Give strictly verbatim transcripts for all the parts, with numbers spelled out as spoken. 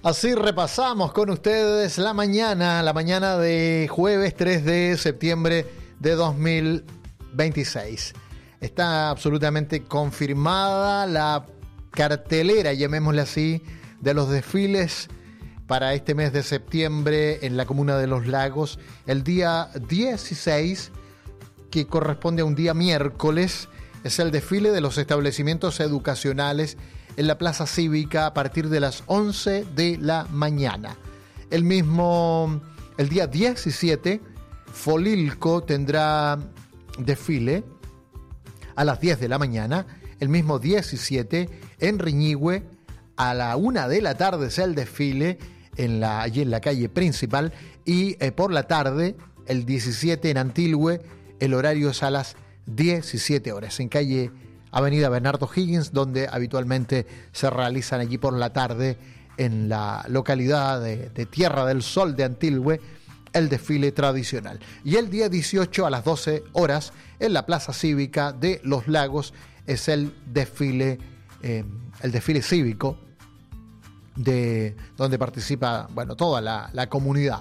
Así repasamos con ustedes la mañana, la mañana de jueves tres de septiembre de dos mil veintiséis. Está absolutamente confirmada la cartelera, llamémosle así, de los desfiles para este mes de septiembre en la comuna de Los Lagos. El día dieciséis, que corresponde a un día miércoles, es el desfile de los establecimientos educacionales en la Plaza Cívica a partir de las once de la mañana. El mismo, el día diecisiete, Folilco tendrá desfile a las diez de la mañana. El mismo diecisiete, en Riñihue, a la una de la tarde es el desfile en la, allí en la calle principal. Y eh, por la tarde, el diecisiete, en Antilhue, el horario es a las diecisiete horas, en calle Avenida Bernardo Higgins, donde habitualmente se realizan allí por la tarde en la localidad de, de Tierra del Sol de Antilhue el desfile tradicional. Y el día dieciocho a las doce horas en la Plaza Cívica de Los Lagos es el desfile, eh, el desfile cívico de donde participa, bueno, toda la, la comunidad.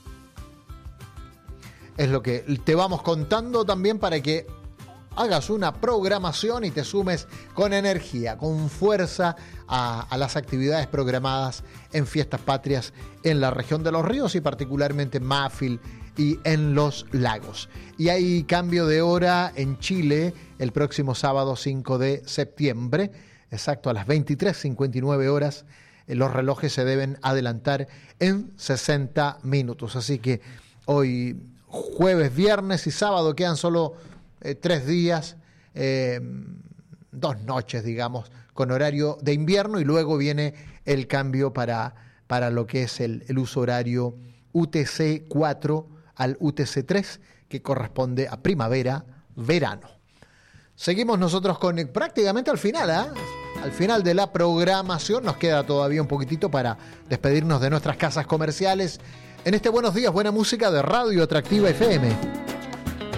Es lo que te vamos contando también para que hagas una programación y te sumes con energía, con fuerza a, a las actividades programadas en Fiestas Patrias en la región de Los Ríos y particularmente en Mafil y en Los Lagos. Y hay cambio de hora en Chile el próximo sábado cinco de septiembre, exacto a las veintitrés cincuenta y nueve horas. Los relojes se deben adelantar en sesenta minutos. Así que hoy, jueves, viernes y sábado, quedan solo Eh, tres días, eh, dos noches, digamos, con horario de invierno, y luego viene el cambio para, para lo que es el, el uso horario U T C cuatro al U T C tres, que corresponde a primavera, verano. Seguimos nosotros con prácticamente al final, ¿eh? Al final de la programación. Nos queda todavía un poquitito para despedirnos de nuestras casas comerciales en este Buenos Días, Buena Música de Radio Atractiva F M.